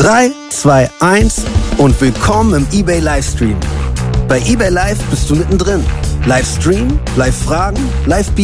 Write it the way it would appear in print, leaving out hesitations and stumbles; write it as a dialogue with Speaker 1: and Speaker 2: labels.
Speaker 1: 3, 2, 1 und willkommen im eBay Livestream. Bei eBay Live bist du mittendrin. Livestream, Live-Fragen, Live-Bieten.